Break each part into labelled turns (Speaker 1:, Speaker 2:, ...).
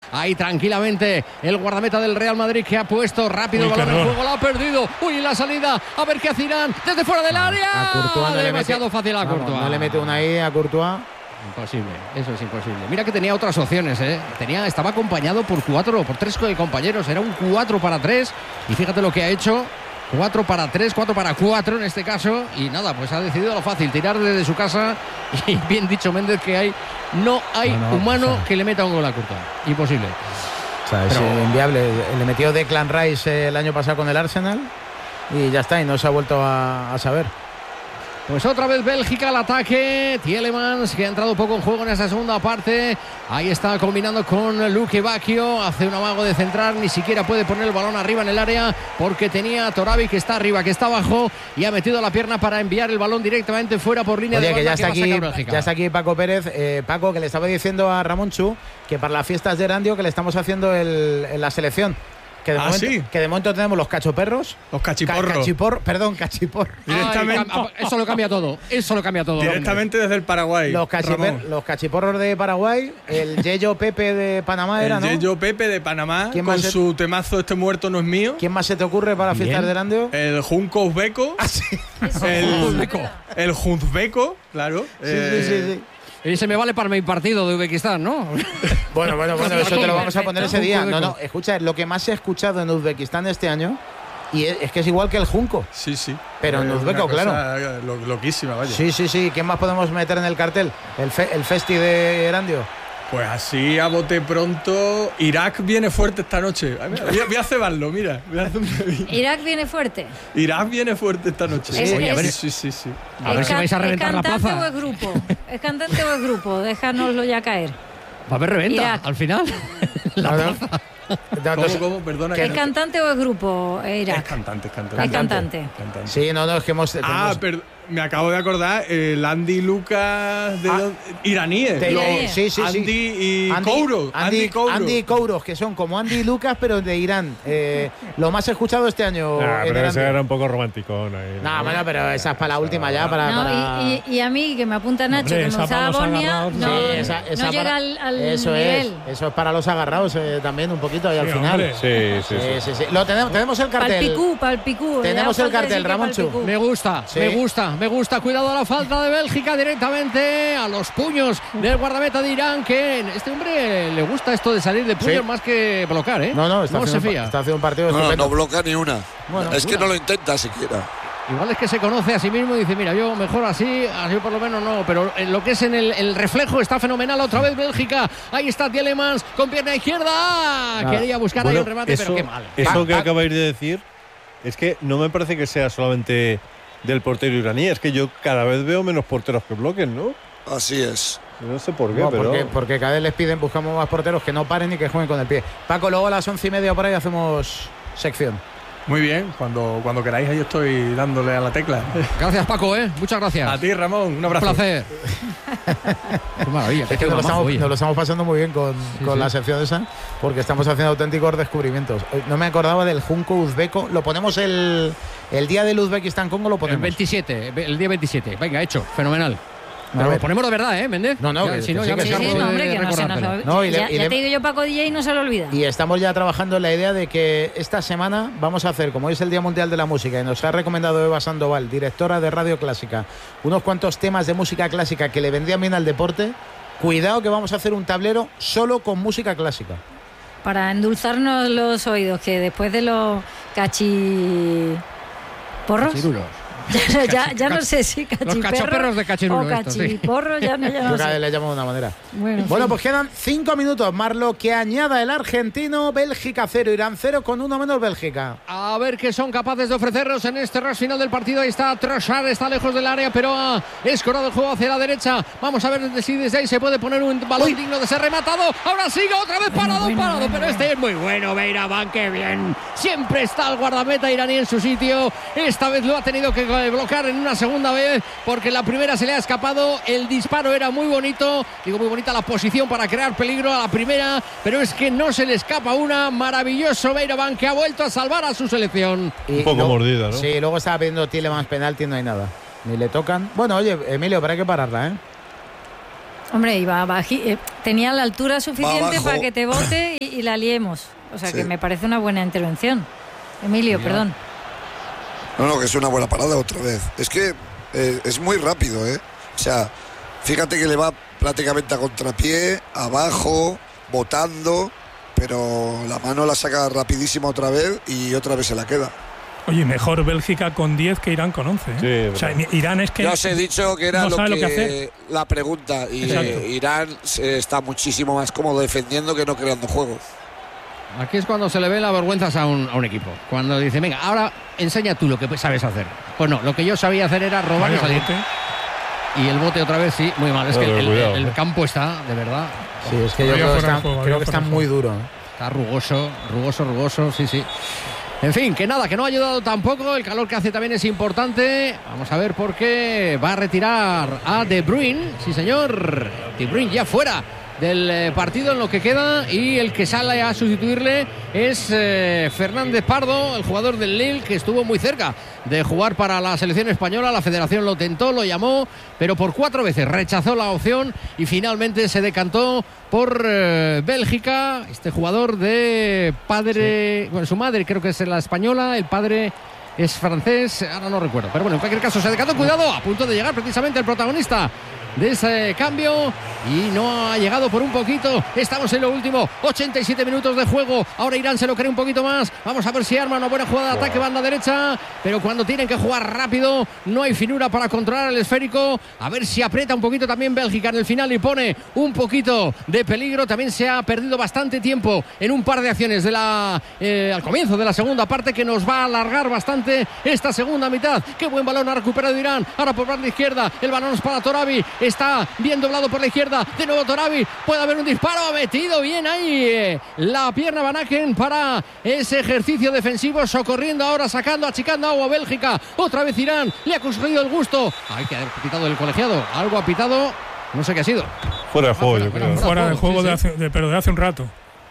Speaker 1: ahí tranquilamente el guardameta del Real Madrid, que ha puesto rápido el balón en juego, lo ha perdido. Uy, la salida, a ver qué hacían desde fuera del área.
Speaker 2: A Courtois no
Speaker 1: demasiado fácil a Courtois.
Speaker 2: No le mete una ahí a Courtois.
Speaker 1: Imposible, eso es imposible. Mira que tenía otras opciones, estaba acompañado por 3 compañeros, era un 4-3 y fíjate lo que ha hecho. 4-3, 4-4 en este caso, y nada, pues ha decidido lo fácil, tirar desde su casa. Y bien dicho Méndez, que no hay humano que le meta un gol a Courtois, imposible.
Speaker 2: O sea, es inviable. Le metió Declan Rice el año pasado con el Arsenal y ya está, y no se ha vuelto a saber.
Speaker 1: Pues otra vez Bélgica al ataque. Tielemans, que ha entrado poco en juego en esa segunda parte. Ahí está combinando con Luque Bacchio. Hace un amago de centrar. Ni siquiera puede poner el balón arriba en el área porque tenía a Torabi, que está arriba, que está abajo, y ha metido la pierna para enviar el balón directamente fuera por línea.
Speaker 2: Oye,
Speaker 1: de banda.
Speaker 2: Que ya está aquí Paco Pérez. Paco, que le estaba diciendo a Ramonchu que para las fiestas de Erandio que le estamos haciendo en la selección. Que de momento tenemos los cachoperros.
Speaker 3: Los cachiporros.
Speaker 2: Cachiporros.
Speaker 3: Directamente.
Speaker 1: Eso lo cambia todo.
Speaker 3: Directamente desde el Paraguay.
Speaker 2: Los cachiporros de Paraguay. El Yeyo Pepe de Panamá era, ¿no?
Speaker 3: El Yeyo Pepe de Panamá. Con su temazo Este muerto no es mío.
Speaker 2: ¿Quién más se te ocurre para fiestas de Erandio?
Speaker 3: El Junco Uzbeko. El Junzbeko, claro.
Speaker 1: Sí. Y se me vale para mi partido de Uzbekistán, ¿no?
Speaker 2: Bueno, eso te lo vamos a poner ese día. No, escucha, lo que más se ha escuchado en Uzbekistán este año, y es que es igual que el Junco.
Speaker 3: Sí.
Speaker 2: Pero en uzbeco, claro.
Speaker 3: Loquísima, vaya.
Speaker 2: Sí. ¿Quién más podemos meter en el cartel? El festi de Erandio.
Speaker 3: Pues así, a bote pronto, Irak viene fuerte esta noche. Voy a cebarlo, mira.
Speaker 4: ¿Irak viene fuerte?
Speaker 3: Irak viene fuerte esta noche.
Speaker 4: Sí.
Speaker 1: A ver si vais a reventar la plaza.
Speaker 4: ¿Es cantante o es grupo? Déjanoslo ya caer.
Speaker 1: Va a haber reventa
Speaker 4: Irak.
Speaker 1: al final. La plaza.
Speaker 3: ¿Cómo? Perdona.
Speaker 4: ¿Es cantante o es grupo, Irak?
Speaker 3: Es cantante.
Speaker 4: Es cantante.
Speaker 2: Sí, es que hemos...
Speaker 3: me acabo de acordar, el Andy Lucas iraníes.
Speaker 2: Sí.
Speaker 3: Andy y Kouros.
Speaker 2: Andy y Kouros, que son como Andy y Lucas, pero de Irán. Lo más escuchado este año.
Speaker 5: Pero ese era un poco romántico.
Speaker 2: Bueno, pero esa es para la última ya.
Speaker 4: Y a mí, que me apunta Nacho, que me gustaba Bosnia, no llega al nivel.
Speaker 2: Eso es para los agarrados también, un poquito ahí al final.
Speaker 5: Sí.
Speaker 2: Lo tenemos el cartel.
Speaker 4: Palpicú.
Speaker 2: Tenemos el cartel, Ramonchu.
Speaker 1: Me gusta. Cuidado a la falta de Bélgica directamente a los puños del guardameta de Irán, que este hombre le gusta esto de salir de puños más que bloquear, ¿eh?
Speaker 2: No, está haciendo un partido estupendo.
Speaker 6: No bloquea ni una. Bueno, es que no lo intenta siquiera.
Speaker 1: Igual es que se conoce a sí mismo y dice, mira, yo mejor así por lo menos no. Pero en lo que es en el reflejo está fenomenal. Otra vez Bélgica. Ahí está Tielemans con pierna izquierda. Quería buscar ahí un remate, pero qué mal.
Speaker 5: Eso que acabáis de decir es que no me parece que sea solamente del portero iraní. Es que yo cada vez veo menos porteros que bloquen, ¿no?
Speaker 6: Así es.
Speaker 5: No sé por qué, pero...
Speaker 2: Porque cada vez les piden, buscamos más porteros que no paren y que jueguen con el pie. Paco, luego a las 11:30 por ahí hacemos sección.
Speaker 3: Muy bien, cuando queráis ahí estoy dándole a la tecla.
Speaker 1: Gracias, Paco, muchas gracias.
Speaker 3: A ti, Ramón, un abrazo.
Speaker 1: Un placer. Qué maravilla.
Speaker 2: Es que nos lo estamos pasando muy bien con la sección esa, porque estamos haciendo auténticos descubrimientos. No me acordaba del Junco Uzbeko. Lo ponemos el día del Uzbekistán-Congo, lo ponemos.
Speaker 1: El día 27. Venga, hecho, fenomenal. Pero lo ponemos de verdad, Méndez.
Speaker 2: Si no,
Speaker 4: hombre, que no se nos olvida. Ya te digo yo, Paco DJ, no se lo olvida.
Speaker 2: Y estamos ya trabajando en la idea de que esta semana vamos a hacer, como es el Día Mundial de la Música, y nos ha recomendado Eva Sandoval, directora de Radio Clásica, unos cuantos temas de música clásica que le vendrían bien al deporte. Cuidado, que vamos a hacer un tablero solo con música clásica.
Speaker 4: Para endulzarnos los oídos, que después de los cachiporros... Ya no sé si cachiperros.
Speaker 1: Los cachoperros de cachirulo.
Speaker 4: O cachiporros, ya no sé.
Speaker 2: Le llamo de una manera.
Speaker 4: Bueno,
Speaker 2: pues quedan 5 minutos. Marlo, que añada el argentino. Bélgica 0, Irán 0, con 1 menos Bélgica.
Speaker 1: A ver qué son capaces de ofrecernos en este rush final del partido. Ahí está Trossard, está lejos del área, pero ha escorado el juego hacia la derecha. Vamos a ver si desde ahí se puede poner un balón digno de ser rematado. Ahora sigue otra vez parado. Pero este es muy bueno. Beiraban, qué bien. Siempre está el guardameta iraní en su sitio. Esta vez lo ha tenido que bloquear en una segunda vez, porque la primera se le ha escapado. El disparo era muy bonito, muy bonita la posición para crear peligro a la primera, pero es que no se le escapa una. Maravilloso Beiraban, que ha vuelto a salvar a su selección.
Speaker 5: Un poco mordida, ¿no?
Speaker 2: Sí, luego estaba pidiendo Tielemans penalti, no hay nada, ni le tocan. Bueno, oye, Emilio, pero hay que pararla,
Speaker 4: Hombre, iba tenía la altura suficiente para que te bote y la liemos. O sea, que me parece una buena intervención. Emilio, perdón.
Speaker 6: No, que es una buena parada otra vez. Es que es muy rápido, ¿eh? O sea, fíjate que le va prácticamente a contrapié, abajo, botando, pero la mano la saca rapidísima otra vez y otra vez se la queda.
Speaker 7: Oye, mejor Bélgica con 10 que Irán con 11. ¿eh?
Speaker 5: Sí,
Speaker 7: o sea, Irán es que...
Speaker 6: Ya os he dicho que era
Speaker 7: no
Speaker 6: lo que
Speaker 7: hacer.
Speaker 6: La pregunta. Y Irán está muchísimo más cómodo defendiendo que no creando juego.
Speaker 1: Aquí es cuando se le ve las vergüenzas a un equipo. Cuando dice, venga, ahora enseña tú lo que sabes hacer. Pues no, lo que yo sabía hacer era robar y salir. Y el bote otra vez, sí, muy mal. Es que el campo está, de verdad.
Speaker 2: Sí, es que yo creo que está muy duro.
Speaker 1: Está rugoso, sí. En fin, que nada, que no ha ayudado tampoco. El calor que hace también es importante. Vamos a ver por qué va a retirar a De Bruyne. Sí, señor. De Bruyne ya fuera del partido en lo que queda, y el que sale a sustituirle es Fernández Pardo, el jugador del Lille, que estuvo muy cerca de jugar para la selección española. La federación lo tentó, lo llamó, pero por 4 veces rechazó la opción y finalmente se decantó por Bélgica. Este jugador de padre, bueno, su madre creo que es la española, el padre es francés, ahora no recuerdo, pero bueno, en cualquier caso se decantó. Cuidado, a punto de llegar precisamente el protagonista de ese cambio y no ha llegado por un poquito. Estamos en lo último, 87 minutos de juego. Ahora Irán se lo cree un poquito más. Vamos a ver si arma una buena jugada de ataque, banda derecha, pero cuando tienen que jugar rápido no hay finura para controlar el esférico. A ver si aprieta un poquito también Bélgica en el final y pone un poquito de peligro. También se ha perdido bastante tiempo en un par de acciones de al comienzo de la segunda parte, que nos va a alargar bastante esta segunda mitad. Qué buen balón ha recuperado Irán. Ahora por banda izquierda, el balón es para Torabi. Está bien doblado por la izquierda. De nuevo Torabi. Puede haber un disparo. Ha metido bien ahí la pierna Van Aken para ese ejercicio defensivo. Socorriendo ahora, sacando, achicando agua Bélgica. Otra vez Irán. Le ha conseguido el gusto. Hay que haber pitado el colegiado. Algo ha pitado. No sé qué ha sido.
Speaker 5: Fuera de juego, yo creo.
Speaker 7: Fuera de juego, sí. Pero de hace un rato.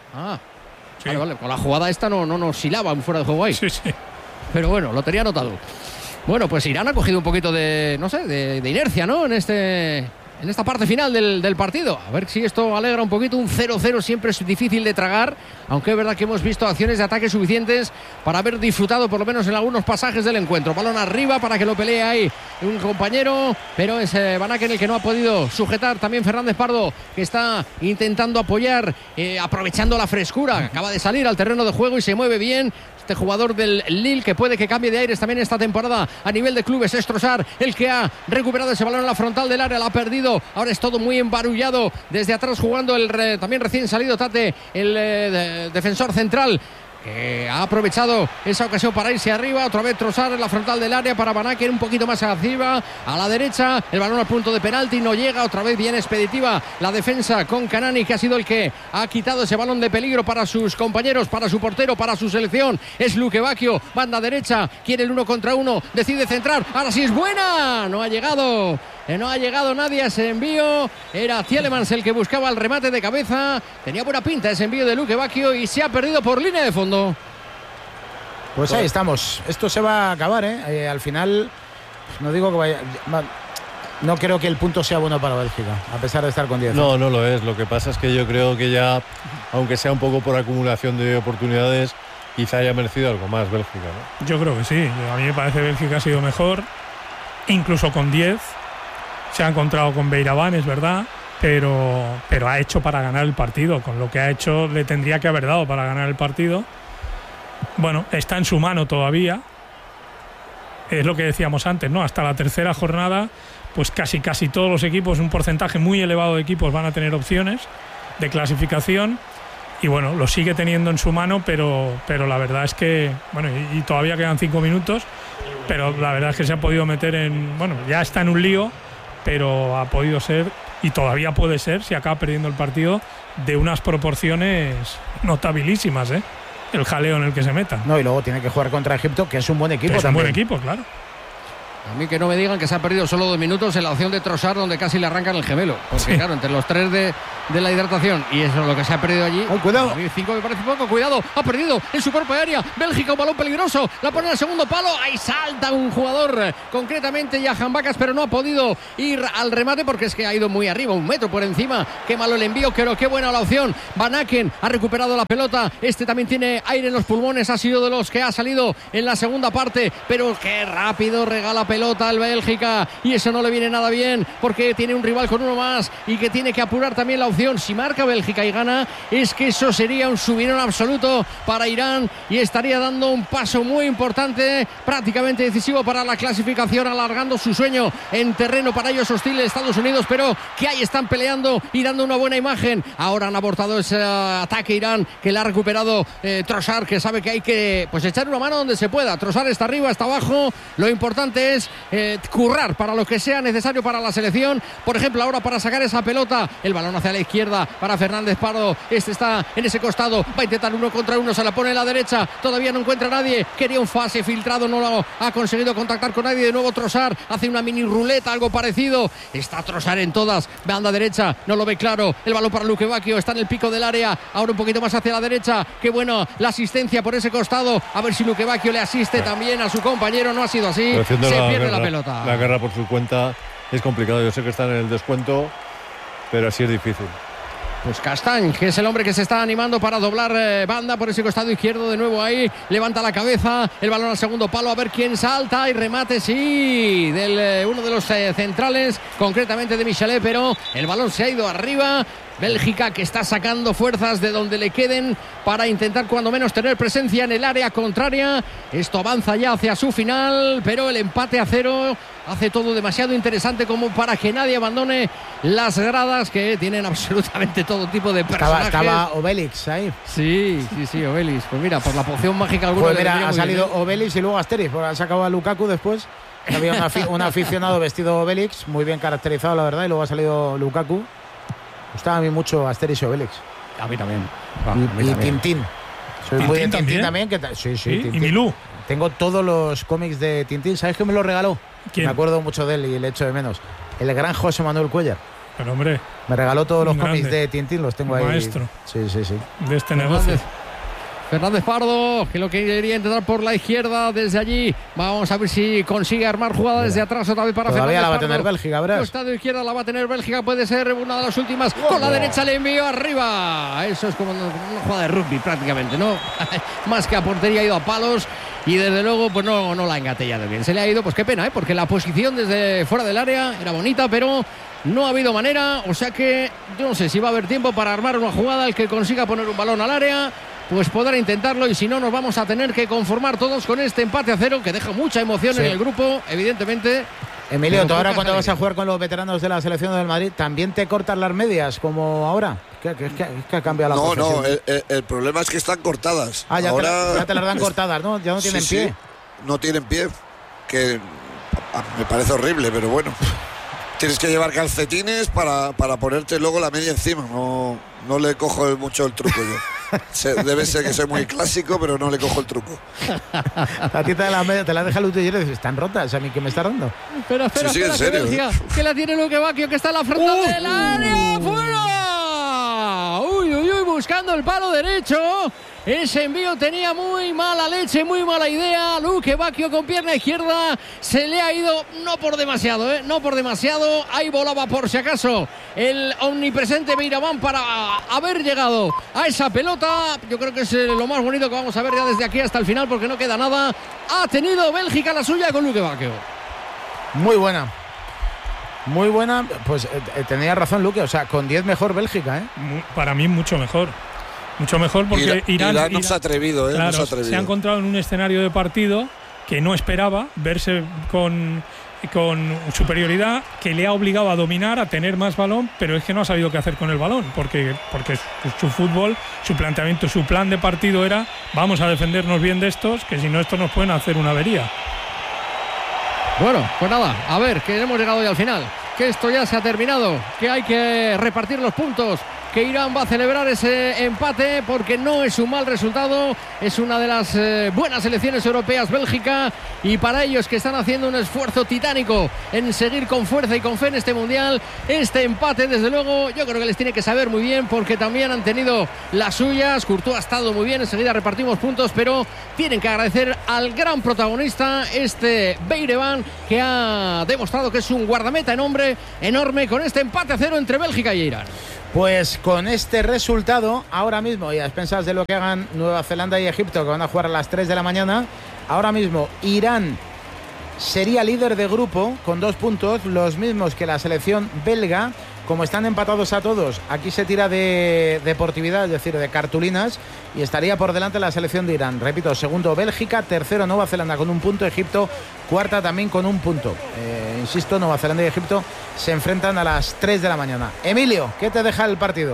Speaker 1: Sí. Vale. Con la jugada esta no nos hilaba un fuera de juego ahí.
Speaker 7: Sí.
Speaker 1: Pero bueno, lo tenía anotado. Bueno, pues Irán ha cogido un poquito de inercia, ¿no? En esta parte final del partido. A ver si esto alegra un poquito. Un 0-0 siempre es difícil de tragar, aunque es verdad que hemos visto acciones de ataque suficientes para haber disfrutado por lo menos en algunos pasajes del encuentro. Balón arriba para que lo pelee ahí un compañero, pero es Van Aken el que no ha podido sujetar. También Fernández Pardo, que está intentando apoyar, aprovechando la frescura. Acaba de salir al terreno de juego y se mueve bien. Este jugador del Lille, que puede que cambie de aires también esta temporada a nivel de clubes, es Trossard el que ha recuperado ese balón en la frontal del área, la ha perdido. Ahora es todo muy embarullado desde atrás, jugando también recién salido Tate, el defensor central, que ha aprovechado esa ocasión para irse arriba. Otra vez Trossard en la frontal del área para Van Aken, un poquito más arriba a la derecha, el balón al punto de penalti, no llega. Otra vez bien expeditiva la defensa con Kanani, que ha sido el que ha quitado ese balón de peligro para sus compañeros, para su portero, para su selección. Es Luque Bacchio, banda derecha, quiere el 1 contra 1, decide centrar, ahora sí es buena, no ha llegado nadie a ese envío. Era Tielemans el que buscaba el remate de cabeza. Tenía buena pinta ese envío de Luque Bacchio y se ha perdido por línea de fondo.
Speaker 2: Pues ahí estamos. Esto se va a acabar, ¿eh? Al final, no digo que vaya... No creo que el punto sea bueno para Bélgica, a pesar de estar con 10.
Speaker 5: No lo es. Lo que pasa es que yo creo que ya, aunque sea un poco por acumulación de oportunidades, quizá haya merecido algo más Bélgica, ¿no?
Speaker 7: Yo creo que sí. A mí me parece que Bélgica ha sido mejor, incluso con 10. Se ha encontrado con Beiraván, es verdad, pero ha hecho para ganar el partido. Con lo que ha hecho le tendría que haber dado para ganar el partido. Bueno, está en su mano todavía. Es lo que decíamos antes, ¿no? Hasta la tercera jornada, pues casi todos los equipos, un porcentaje muy elevado de equipos van a tener opciones de clasificación. Y bueno, lo sigue teniendo en su mano, pero la verdad es que, bueno, y todavía quedan 5 minutos, pero la verdad es que se ha podido meter bueno, ya está en un lío, pero ha podido ser, y todavía puede ser, si acaba perdiendo el partido, de unas proporciones notabilísimas, ¿eh? El jaleo en el que se meta.
Speaker 2: No, y luego tiene que jugar contra Egipto, que es un buen equipo.
Speaker 7: Es un buen equipo, claro.
Speaker 1: A mí que no me digan que se ha perdido solo 2 minutos en la opción de Trossard, donde casi le arrancan el gemelo. Porque claro, entre los tres de de la hidratación. Y eso es lo que se ha perdido allí.
Speaker 2: Cuidado.
Speaker 1: 5 me parece poco. Cuidado. Ha perdido en su cuerpo de área. Bélgica, un balón peligroso. La pone en el segundo palo. Ahí salta un jugador, concretamente Johan Vacas, pero no ha podido ir al remate porque es que ha ido muy arriba, 1 metro por encima. Qué malo el envío, pero qué buena la opción. Van Aken ha recuperado la pelota. Este también tiene aire en los pulmones. Ha sido de los que ha salido en la segunda parte. Pero qué rápido regala pelota al Bélgica. Y eso no le viene nada bien porque tiene un rival con uno más y que tiene que apurar también la opción. Si marca Bélgica y gana, es que eso sería un subidón absoluto para Irán y estaría dando un paso muy importante, prácticamente decisivo para la clasificación, alargando su sueño en terreno para ellos hostil de Estados Unidos, pero que ahí están peleando y dando una buena imagen. Ahora han abortado ese ataque Irán, que le ha recuperado Trossard, que sabe que hay que pues echar una mano donde se pueda. Trossard está arriba, está abajo. Lo importante es currar para lo que sea necesario para la selección. Por ejemplo, ahora para sacar esa pelota, el balón hacia la izquierda para Fernández Pardo. Este está en ese costado, va a intentar 1 contra 1, se la pone en la derecha, todavía no encuentra a nadie. Quería un pase filtrado, no lo ha conseguido contactar con nadie. De nuevo Trossard hace una mini ruleta, algo parecido. Está Trossard en todas, banda derecha, no lo ve claro. El balón para Luque Bacchio, está en el pico del área, ahora un poquito más hacia la derecha. Qué bueno la asistencia por ese costado, a ver si Luque Bacchio le asiste también a su compañero. No ha sido así, se pierde la pelota.
Speaker 5: La guerra por su cuenta es complicado. Yo sé que están en el descuento, pero así es difícil.
Speaker 1: Pues Castañ, que es el hombre que se está animando para doblar banda por ese costado izquierdo. De nuevo ahí, levanta la cabeza, el balón al segundo palo, a ver quién salta. Y remate, sí, del uno de los centrales, concretamente de Michelet, pero el balón se ha ido arriba. Bélgica, que está sacando fuerzas de donde le queden para intentar cuando menos tener presencia en el área contraria. Esto avanza ya hacia su final, pero el empate a 0 hace todo demasiado interesante como para que nadie abandone las gradas, que tienen absolutamente todo tipo de personajes.
Speaker 2: Estaba Obelix ahí.
Speaker 1: Sí, Obelix. Pues mira, por la poción mágica alguno
Speaker 2: pues mira, ha
Speaker 1: bien,
Speaker 2: salido
Speaker 1: ¿eh?
Speaker 2: Obelix y luego Asterix, porque han sacado a Lukaku después. Había un aficionado vestido Obelix, muy bien caracterizado, la verdad, y luego ha salido Lukaku. Me gustaba a mí mucho Asterix y Obelix.
Speaker 1: A mí también.
Speaker 2: Y Tintín. Soy muy de Tintín también. Sí,
Speaker 7: Tintín.
Speaker 2: Tintín.
Speaker 7: Y Milú.
Speaker 2: Tengo todos los cómics de Tintín. ¿Sabes quién me lo regaló?
Speaker 7: ¿Quién?
Speaker 2: Me acuerdo mucho de él y le echo de menos. El gran José Manuel Cuellar.
Speaker 7: Pero hombre,
Speaker 2: me regaló todos los
Speaker 7: grande.
Speaker 2: cómics de Tintín, los tengo ahí.
Speaker 7: Maestro.
Speaker 2: Sí.
Speaker 7: De este negocio.
Speaker 1: Fernández Pardo, que lo quería intentar por la izquierda desde allí. Vamos a ver si consigue armar jugada desde atrás otra vez para
Speaker 2: Todavía
Speaker 1: Fernández
Speaker 2: la va a
Speaker 1: Pardo.
Speaker 2: tener Bélgica, verás.
Speaker 1: Costado izquierda la va a tener Bélgica, puede ser una de las últimas. Con la derecha le envió arriba. Eso es como una jugada de rugby prácticamente, ¿no? Más que a portería, ha ido a palos. Y desde luego pues no la ha engatellado bien. Se le ha ido, pues qué pena, porque la posición desde fuera del área era bonita, pero no ha habido manera. O sea que yo no sé si va a haber tiempo para armar una jugada. El que consiga poner un balón al área pues podrá intentarlo, y si no nos vamos a tener que conformar todos con este empate a 0 que deja mucha emoción en el grupo, evidentemente.
Speaker 2: Emilio, tú ahora cuando vas a jugar con los veteranos de la selección del Madrid, ¿también te cortas las medias como ahora? ¿Qué ha cambiado la profesión?
Speaker 6: No, el problema es que están cortadas.
Speaker 2: Ya,
Speaker 6: ahora
Speaker 2: ya te las dan cortadas, ¿no? Ya no tienen pie.
Speaker 6: Sí, no tienen pie, que me parece horrible, pero bueno. Tienes que llevar calcetines para ponerte luego la media encima. No le cojo mucho el truco yo. Debe ser que soy muy clásico, pero no le cojo el truco.
Speaker 2: La tita de la media te la deja el utillero y dices, están rotas, a mí que me está dando.
Speaker 1: Espera,
Speaker 6: sí, en serio.
Speaker 1: Que la tiene Luque Bacchio, que está en la frente del área. ¡Fuera! Uy, buscando el palo derecho. Ese envío tenía muy mala leche, muy mala idea. Luque Bacchio con pierna izquierda. Se le ha ido, no por demasiado, no por demasiado. Ahí volaba por si acaso el omnipresente Beiramán para haber llegado a esa pelota. Yo creo que es lo más bonito que vamos a ver ya desde aquí hasta el final, porque no queda nada. Ha tenido Bélgica la suya con Luque Bacchio.
Speaker 2: Muy buena. Muy buena. Pues tenía razón Luque, o sea, con 10 mejor Bélgica,
Speaker 7: Para mí mucho mejor. Mucho mejor porque Irán
Speaker 6: no se ha atrevido,
Speaker 7: claro,
Speaker 6: no se ha atrevido.
Speaker 7: Se ha encontrado en un escenario de partido que no esperaba, verse con superioridad, que le ha obligado a dominar, a tener más balón, pero es que no ha sabido qué hacer con el balón, porque su fútbol, su planteamiento, su plan de partido era: vamos a defendernos bien de estos, que si no, estos nos pueden hacer una avería.
Speaker 1: Bueno, pues nada, a ver, que hemos llegado ya al final, que esto ya se ha terminado, que hay que repartir los puntos que Irán va a celebrar ese empate porque no es un mal resultado, es una de las buenas selecciones europeas, Bélgica, y para ellos que están haciendo un esfuerzo titánico en seguir con fuerza y con fe en este mundial, este empate desde luego yo creo que les tiene que saber muy bien porque también han tenido las suyas. Courtois ha estado muy bien, enseguida repartimos puntos, pero tienen que agradecer al gran protagonista, este Beirevan, que ha demostrado que es un guardameta enorme con este empate a 0 entre Bélgica y Irán.
Speaker 2: Pues con este resultado, ahora mismo, y a expensas de lo que hagan Nueva Zelanda y Egipto, que van a jugar a las 3 de la mañana, ahora mismo Irán sería líder de grupo con 2 puntos, los mismos que la selección belga. Como están empatados a todos, aquí se tira de deportividad, es decir, de cartulinas, y estaría por delante la selección de Irán. Repito, segundo Bélgica, tercero Nueva Zelanda con 1 punto, Egipto cuarta también con 1 punto. Insisto, Nueva Zelanda y Egipto se enfrentan a las 3 de la mañana. Emilio, ¿qué te deja el partido?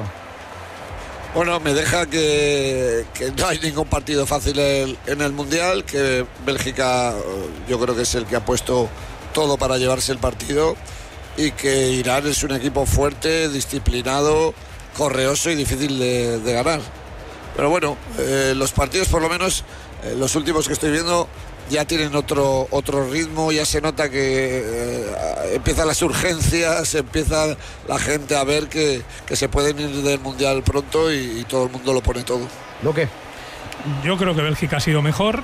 Speaker 6: Bueno, me deja que no hay ningún partido fácil en el Mundial, que Bélgica yo creo que es el que ha puesto todo para llevarse el partido, y que Irán es un equipo fuerte, disciplinado, correoso y difícil de ganar. Pero bueno, los partidos por lo menos, los últimos que estoy viendo, ya tienen otro ritmo, ya se nota que empiezan las urgencias, empieza la gente a ver que se pueden ir del Mundial pronto y todo el mundo lo pone todo.
Speaker 2: ¿Lo qué?
Speaker 7: Yo creo que Bélgica ha sido mejor,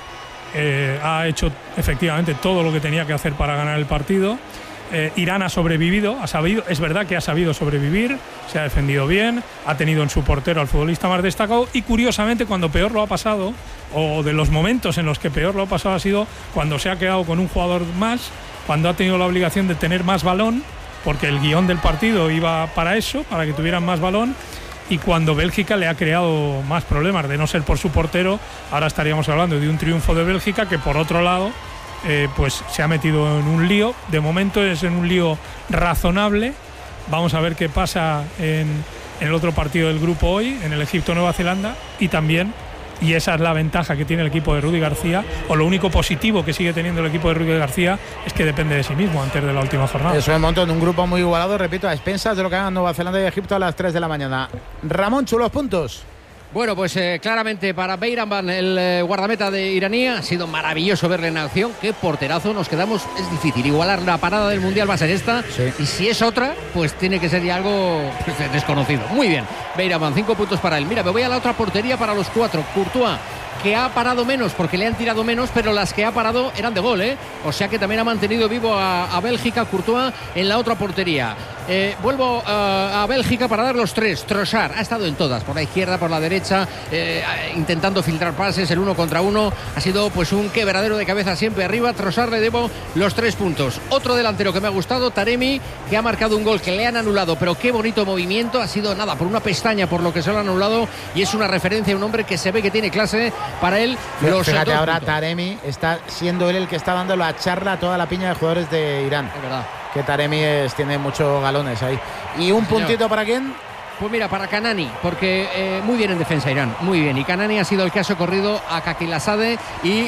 Speaker 7: ha hecho efectivamente todo lo que tenía que hacer para ganar el partido. Irán ha sobrevivido, es verdad que ha sabido sobrevivir, se ha defendido bien, ha tenido en su portero al futbolista más destacado, y curiosamente cuando peor lo ha pasado, o de los momentos en los que peor lo ha pasado, ha sido cuando se ha quedado con un jugador más, cuando ha tenido la obligación de tener más balón, porque el guión del partido iba para eso, para que tuvieran más balón, y cuando Bélgica le ha creado más problemas. De no ser por su portero, ahora estaríamos hablando de un triunfo de Bélgica, que por otro lado pues se ha metido en un lío. De momento es en un lío razonable. Vamos a ver qué pasa en el otro partido del grupo hoy, en el Egipto-Nueva Zelanda, y también, y esa es la ventaja que tiene el equipo de Rudi García, o lo único positivo que sigue teniendo el equipo de Rudi García, es que depende de sí mismo antes de la última jornada.
Speaker 2: Eso es un montón, un grupo muy igualado, repito, a expensas de lo que hagan Nueva Zelanda y Egipto a las 3 de la mañana. Ramón, chulos puntos.
Speaker 1: Bueno, pues claramente para Beirevan, el guardameta de iraní, ha sido maravilloso verle en acción. Qué porterazo, nos quedamos, es difícil igualar. La parada del Mundial va a ser esta, sí. Y si es otra, pues tiene que ser ya algo desconocido. Muy bien, Beirevan, 5 puntos para él. Mira, me voy a la otra portería para los 4. Courtois, que ha parado menos porque le han tirado menos, pero las que ha parado eran de gol, o sea que también ha mantenido vivo a Bélgica. Courtois en la otra portería. Vuelvo a Bélgica para dar los 3. Trossard ha estado en todas, por la izquierda, por la derecha, intentando filtrar pases, el 1 contra 1. Ha sido pues un quebradero de cabeza siempre arriba. Trossard le debo los 3 puntos. Otro delantero que me ha gustado, Taremi, que ha marcado un gol que le han anulado, pero qué bonito movimiento. Ha sido nada, por una pestaña por lo que se lo han anulado, y es una referencia, un hombre que se ve que tiene clase. Para él,
Speaker 2: fíjate, ahora Taremi está siendo él el que está dando la charla a toda la piña de jugadores de Irán.
Speaker 1: Es verdad.
Speaker 2: Que Taremi tiene muchos galones ahí. ¿Y un puntito para quién?
Speaker 1: Pues mira, para Kanani, porque muy bien en defensa Irán, muy bien. Y Kanani ha sido el que ha socorrido a Kakilasade y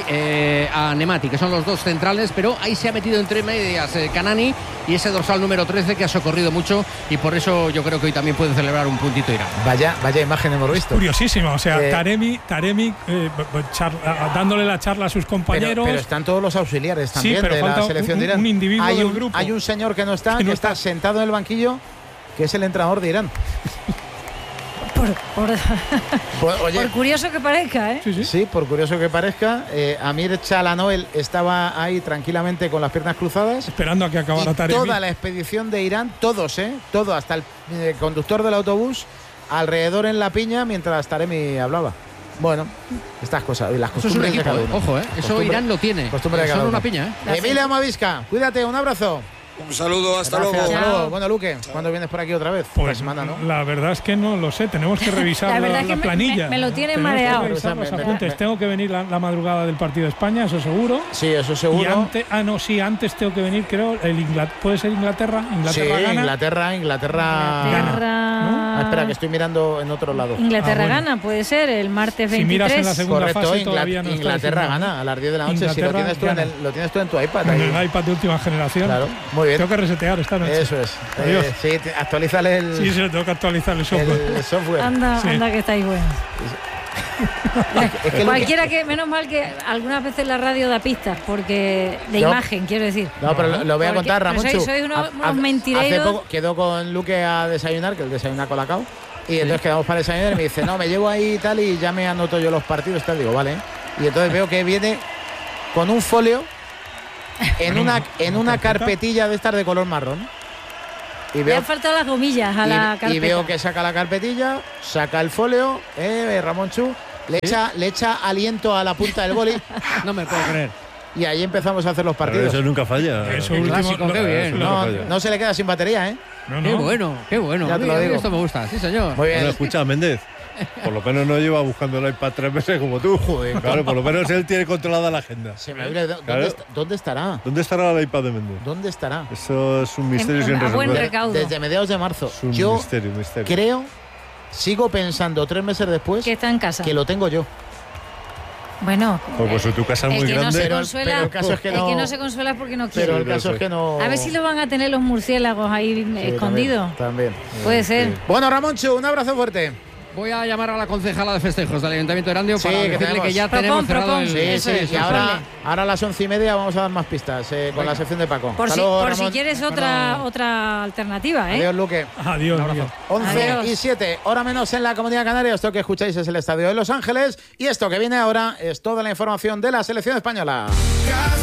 Speaker 1: a Nemati, que son los dos centrales, pero ahí se ha metido entre medias Kanani y ese dorsal número 13 que ha socorrido mucho, y por eso yo creo que hoy también pueden celebrar un puntito Irán.
Speaker 2: Vaya imagen hemos visto.
Speaker 7: Curiosísimo, o sea, Taremi dándole la charla a sus compañeros.
Speaker 2: Pero están todos los auxiliares también, sí, de la selección de Irán.
Speaker 7: Un individuo del grupo.
Speaker 2: Hay un señor que no está sentado en el banquillo, que es el entrenador de Irán.
Speaker 4: Por curioso que parezca, ¿eh?
Speaker 2: Sí, por curioso que parezca. Amir Chalanoel estaba ahí tranquilamente con las piernas cruzadas,
Speaker 7: esperando a que acabara Taremi.
Speaker 2: Toda la expedición de Irán, todos, todo, hasta el conductor del autobús, alrededor en la piña mientras Taremi hablaba. Bueno, estas cosas, y las costumbres
Speaker 1: eso es un equipo,
Speaker 2: de cada uno.
Speaker 1: Ojo, eso Irán lo tiene. Son una piña,
Speaker 2: Emilia Mavisca, cuídate, un abrazo.
Speaker 6: Un saludo, hasta luego.
Speaker 2: Bueno, Luque, ¿cuándo vienes por aquí otra vez?
Speaker 7: Pues
Speaker 2: la semana, ¿no?
Speaker 7: La verdad es que no lo sé, tenemos que revisar la planilla.
Speaker 4: Me lo tiene mareado.
Speaker 7: Tengo que venir la madrugada del partido de España, eso seguro.
Speaker 2: Sí, eso seguro.
Speaker 7: Y antes tengo que venir, creo, ¿puede ser Inglaterra?
Speaker 2: Sí,
Speaker 7: gana.
Speaker 2: Inglaterra gana. Ah, espera, que estoy mirando en otro lado.
Speaker 4: Inglaterra gana, puede ser, el martes 23.
Speaker 7: Si miras en la segunda
Speaker 2: Correcto,
Speaker 7: fase todavía no está
Speaker 2: Inglaterra
Speaker 7: definido.
Speaker 2: gana a las 10 de la noche. Si lo tienes, lo tienes tú en tu iPad.
Speaker 7: En
Speaker 2: ahí.
Speaker 7: el iPad de última generación.
Speaker 2: Claro, muy bien.
Speaker 7: Tengo que resetear esta noche.
Speaker 2: Eso es.
Speaker 7: Adiós.
Speaker 2: Sí, actualízale el,
Speaker 7: Sí, tengo que actualizar el software.
Speaker 2: el software.
Speaker 4: Anda,
Speaker 7: Sí.
Speaker 4: anda que estáis buenos.
Speaker 2: Es que
Speaker 4: Cualquiera que, menos mal que algunas veces la radio da pistas, porque de
Speaker 2: No.
Speaker 4: imagen, quiero decir.
Speaker 2: No, pero lo voy a
Speaker 4: Porque-
Speaker 2: contar,
Speaker 4: pero
Speaker 2: Ramonchu.
Speaker 4: sois unos
Speaker 2: Hace
Speaker 4: mentireiros.
Speaker 2: poco quedó con Luque a desayunar, que él desayuna Colacao. Y entonces quedamos para desayunar y me dice, no, me llevo ahí y tal, y ya me anoto yo los partidos, tal. Digo, vale. Y entonces veo que viene con un folio en una carpetilla de estas de color marrón. Y
Speaker 4: Le
Speaker 2: veo,
Speaker 4: han faltado las gomillas a la carpeta.
Speaker 2: y veo que saca la carpetilla, saca el folio, Ramonchu, le echa aliento a la punta del boli
Speaker 1: No me puedo creer.
Speaker 2: y ahí empezamos a hacer los
Speaker 5: Pero
Speaker 2: partidos.
Speaker 5: eso nunca falla.
Speaker 7: Eso
Speaker 1: El
Speaker 7: último,
Speaker 1: clásico, qué bien.
Speaker 2: No,
Speaker 5: falla.
Speaker 2: no se le queda sin batería, ¿eh?
Speaker 7: No,
Speaker 1: Qué
Speaker 7: no.
Speaker 1: bueno, qué bueno.
Speaker 2: Ya te lo
Speaker 1: A mí
Speaker 2: digo.
Speaker 1: esto me gusta, sí, señor.
Speaker 2: Muy bien.
Speaker 5: Bueno, escucha, Méndez. Por lo menos no lleva buscando el iPad 3 meses como tú.
Speaker 2: Joder.
Speaker 5: Claro, por lo menos él tiene controlada la agenda.
Speaker 2: Se me olvida,
Speaker 5: Claro.
Speaker 2: ¿dónde estará?
Speaker 5: ¿Dónde estará el iPad de Méndez?
Speaker 2: ¿Dónde estará?
Speaker 5: Eso es un misterio sin
Speaker 4: a buen
Speaker 5: resolver.
Speaker 4: recaudo.
Speaker 2: Desde mediados de marzo.
Speaker 5: Es un
Speaker 2: Yo
Speaker 5: misterio.
Speaker 2: creo, sigo pensando 3 meses después
Speaker 4: Que está en casa.
Speaker 2: que lo tengo yo.
Speaker 4: Bueno,
Speaker 5: Pues tu casa es
Speaker 4: el
Speaker 5: muy
Speaker 4: que no
Speaker 5: grande.
Speaker 4: se
Speaker 2: Pero-
Speaker 4: consuela,
Speaker 2: pero el caso es que
Speaker 4: el
Speaker 2: no-
Speaker 4: que no se consuela es porque no quiere.
Speaker 2: Pero el
Speaker 5: Sí,
Speaker 2: caso es que no.
Speaker 4: A ver si lo van a tener los murciélagos ahí
Speaker 2: Sí,
Speaker 4: escondidos.
Speaker 2: También.
Speaker 4: Puede ser.
Speaker 2: Bueno, Ramonchu, un abrazo fuerte.
Speaker 1: Voy a llamar a la concejala de festejos del Ayuntamiento de Erandio
Speaker 2: Sí,
Speaker 1: para
Speaker 2: que
Speaker 1: decirle
Speaker 2: tenemos.
Speaker 1: que ya
Speaker 4: Propón,
Speaker 1: tenemos cerrado
Speaker 4: propón.
Speaker 1: el...
Speaker 2: Sí,
Speaker 4: Eso
Speaker 2: sí.
Speaker 4: es,
Speaker 2: Y ahora,
Speaker 4: hazle.
Speaker 2: ahora a las 11:30 vamos a dar más pistas con la sección de Paco.
Speaker 4: Por,
Speaker 2: Hasta
Speaker 4: si,
Speaker 2: luego,
Speaker 4: por si
Speaker 2: Ramón.
Speaker 4: quieres otra alternativa, ¿eh?
Speaker 2: Adiós, Luque.
Speaker 7: Adiós. Miguel.
Speaker 2: 11
Speaker 4: Adiós.
Speaker 2: y 7, hora menos en la Comunidad Canaria. Esto que escucháis es el Estadio de Los Ángeles. Y esto que viene ahora es toda la información de la selección española.